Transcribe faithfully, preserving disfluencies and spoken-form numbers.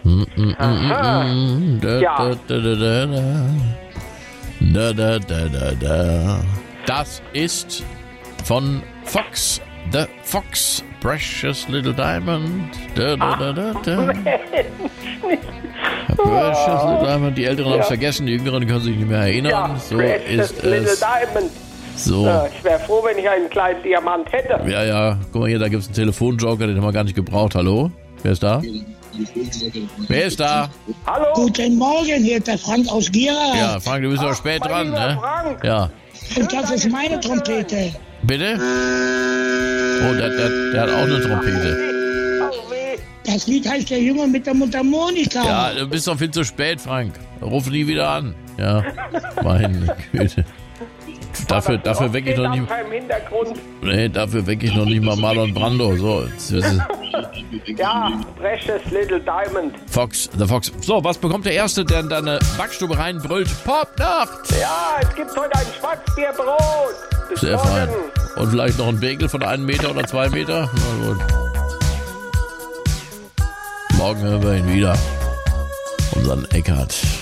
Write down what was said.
Aha. Da, Ja. da, da, da, da. Da, da, da, da, da. Das ist von Fox, The Fox, Precious Little Diamond. Da, da, da, da, da. Precious Little Diamond. Die Älteren haben es vergessen, die Jüngeren können sich nicht mehr erinnern. Ja, So Precious ist Little es. Diamond. So. Ja, ich wäre froh, wenn ich einen kleinen Diamant hätte. Ja, ja. Guck mal hier, da gibt es einen Telefonjoker, den haben wir gar nicht gebraucht. Hallo? Wer ist da? Wer ist da? Hallo? Guten Morgen, hier ist der Frank aus Gera. Ja, Frank, du bist aber spät mein dran, lieber ne? Frank. Ja. Und das ist meine Trompete. Bitte? Oh, der, der, der hat auch eine Trompete. Oh, weh. Das Lied heißt Der Junge mit der Mundharmonika. Ja, du bist doch viel zu spät, Frank. Ruf nie wieder an. Ja, meine Güte. Dafür, dafür wecke ich noch nicht. Im Hintergrund. Nee, dafür wecke ich noch nicht mal Marlon Brando. So, jetzt ist Ja, Precious Little Diamond. Fox, The Fox. So, was bekommt der Erste, der in deine Backstube reinbrüllt? Popnacht! Ja, es gibt heute ein Schwarzbierbrot. Bis Sehr morgen. fein. Und vielleicht noch ein Bagel von einem Meter oder zwei Meter? Na gut. Morgen hören wir ihn wieder. Unseren Eckart.